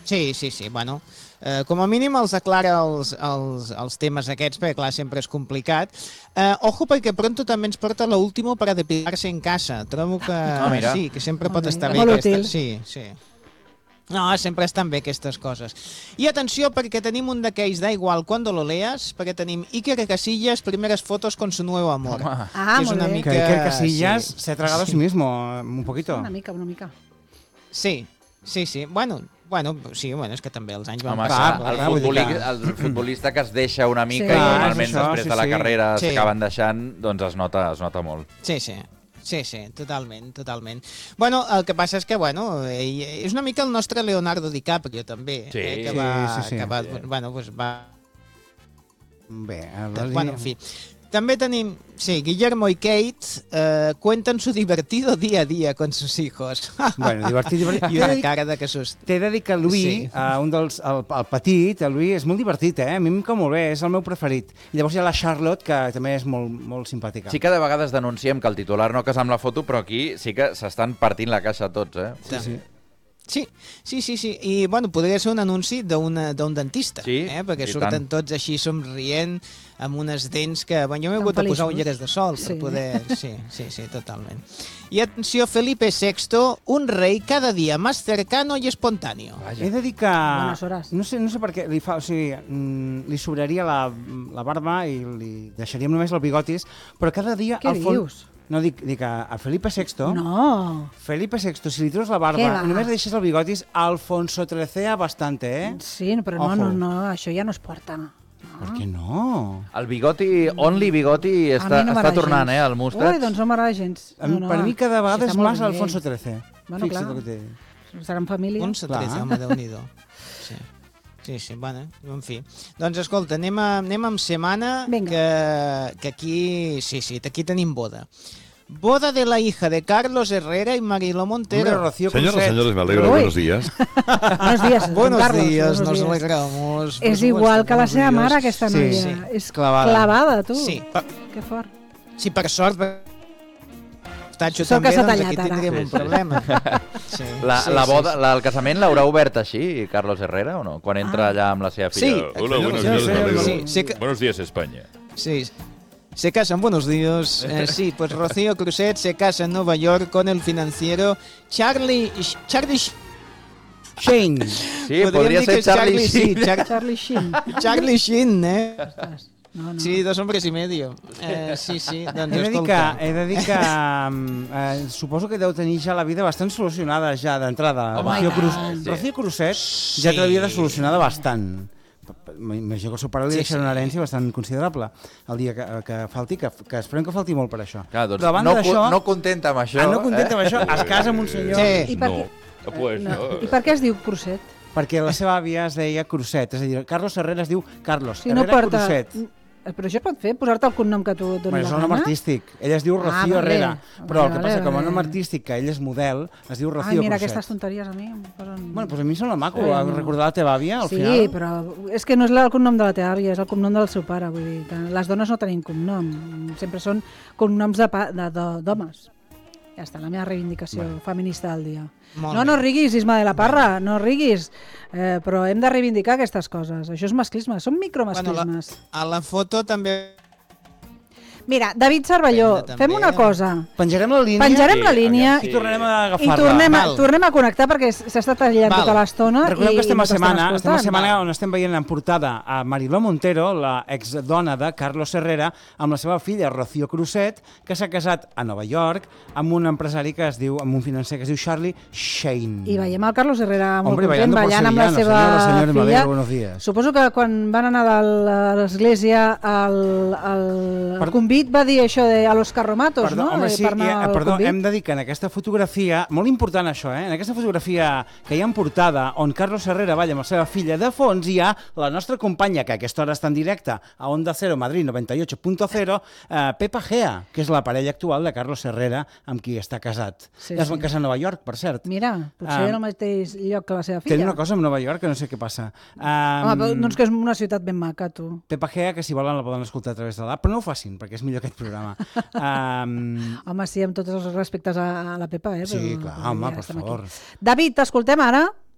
Sí, bueno, com a mínim els aclara els temes aquests, perquè clar, sempre és complicat. Ojo, perquè pronto també ens porta l'último para depilarse en casa. Trobo que sí, que sempre pot estar bé. Molt útil. Sí. No, sempre estan bé aquestes coses. I atenció, perquè tenim un d'aquells da igual cuando lo leas, perquè tenim Iker Casillas, primeras fotos con su nuevo amor. Ah, molt bé. Que Iker Casillas se ha tragado a sí mismo un poquito. Una mica. Sí. Bueno, sí, és que també els anys van el futbolista que es deixa una mica i normalment després de la carrera s'acaben deixant, doncs es nota molt. Sí, totalment. Bueno, el que passa és que, ell és una mica el nostre Leonardo DiCaprio, també. Que va. Bé, bueno, en fi. També tenim, Guillermo y Kate cuentan su divertido día a día con sus hijos. Bueno, divertit. I una cara de que sus... T'he de dir que el Louis, el petit, el Louis és molt divertit, A mi em cau molt bé, és el meu preferit. I llavors hi ha la Charlotte, que també és molt simpàtica. Sí que de vegades denunciem que el titular no casa amb la foto, però aquí sí que s'estan partint la caixa tots, Sí. I, podria ser un anunci d'un dentista, perquè surten tots així somrient, amb unes dents que... jo m'he hagut de posar ulleres de sol per poder... Sí, totalment. I atenció, Felipe VI, un rei cada dia más cercano y espontáneo. He de dir que... No sé per què li sobraria la barba i li deixaríem només el bigotis, però cada dia... Què dius? No, dic que a Felipe VI... No. Felipe VI, si li treus la barba i només deixes el bigotis, Alfonso XIII bastante, Sí, però no, això ja no es porta. Per què no? El bigoti, only bigoti, està tornant, al Mustard. Ui, doncs no m'agrada gens. Per mi cada vegada és més Alfonso XIII. Bueno, clar, seran família. Alfonso XIII, home, Déu-n'hi-do. Sí, bueno, en fi. Doncs escolta, anem amb setmana, que aquí, aquí tenim boda. Boda de la hija de Carlos Herrera y Mariló Montero. Señores, me alegro. Buenos días. Buenos días, nos alegramos. És igual que la seva mare, aquesta noia. És clavada, tu. Sí. Que fort. Sí, per sort, Tacho Sort també, que s'ha doncs tallat aquí tindríem un problema. La boda, el casament l'haurà obert així, Carlos Herrera, o no? Quan entra allà amb la seva filla. Hola, buenos días, Buenos días, España. Sí. Se casan, buenos días. Sí, pues Rocío Cruzet se casa en Nueva York con el financiero Charlie Sheen. Sí, podria ser Charlie Sheen. Charlie Sheen. Charlie Sheen, No. Sí, 2 hombres y medio. Sí, doncs he de dir que suposo que deu tenir ja la vida bastant solucionada ja d'entrada. Rocío Cruzet ja té la vida solucionada bastant. M'imagino que el seu pare li deixarà una herència bastant considerable el dia que falti, que esperem que falti molt per això. Clar, doncs no contenta amb això. No contenta amb això, es casa amb un senyor... I per què es diu Cruzet? Perquè la seva àvia es deia Cruzet, és a dir, Carlos Herrera es diu Carlos Herrera Cruzet. Però això pot fer, posar-te el cognom que tu et doni la gana? És el nom artístic. Ella es diu Rocío Herrera. Però el que passa que com a nom artístic, que ell és model, es diu Rocío Cruzet. Mira, aquestes tonteries a mi em posen... Bueno, doncs a mi sembla maco recordar la teva àvia, al final. Sí, però és que no és el cognom de la teva àvia, és el cognom del seu pare. Vull dir, les dones no tenim cognom. Sempre són cognoms d'homes. Ja està, la meva reivindicació feminista del dia. No riguis, Isma de la Parra, no riguis. Però hem de reivindicar aquestes coses. Això és masclisme, són micromasclismes. A la foto també... Mira, David Cervelló, fem una cosa. Penjarem la línia i tornarem a agafar-la. I tornem a connectar perquè s'ha estat tallant tota l'estona. Recordem que estem a setmana on estem veient en portada a Mariló Montero, la exdona de Carlos Herrera, amb la seva filla Rocío Cruzet, que s'ha casat a Nova York amb un empresari que es diu, amb un financer que es diu Charlie Sheen. I veiem el Carlos Herrera molt content ballant amb la seva filla. Suposo que quan van anar a l'església el convit va dir això a los carromatos, no? Home, sí, perdó, hem de dir que en aquesta fotografia, molt important això, en aquesta fotografia que hi ha en portada, on Carlos Herrera balla amb la seva filla, de fons hi ha la nostra companya, que a aquesta hora està en directe a Onda Cero Madrid 98.0, Pepa Gea, que és la parella actual de Carlos Herrera, amb qui està casat. Es van casar a Nova York, per cert. Mira, potser en el mateix lloc que la seva filla. Té una cosa amb Nova York que no sé què passa. Home, doncs que és una ciutat ben maca, tu. Pepa Gea, que si volen la poden escoltar a través de l'app, però no ho facin, perquè és millor aquest programa. Home, sí, amb tots els respectes a la Pepa, Sí, clar, home, per favor. David, t'escoltem ara?